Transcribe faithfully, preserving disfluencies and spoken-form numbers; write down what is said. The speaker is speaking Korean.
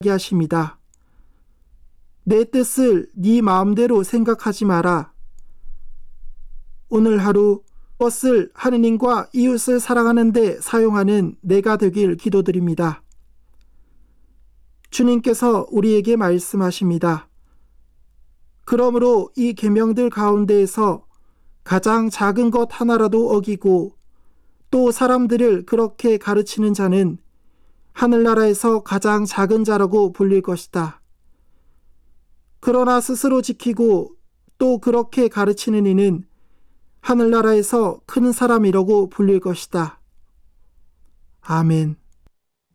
하십니다. 내 뜻을 네 마음대로 생각하지 마라. 오늘 하루 무엇을 하느님과 이웃을 사랑하는 데 사용하는 내가 되길 기도드립니다. 주님께서 우리에게 말씀하십니다. 그러므로 이 계명들 가운데에서 가장 작은 것 하나라도 어기고 또 사람들을 그렇게 가르치는 자는 하늘나라에서 가장 작은 자라고 불릴 것이다. 그러나 스스로 지키고 또 그렇게 가르치는 이는 하늘나라에서 큰 사람이라고 불릴 것이다. 아멘.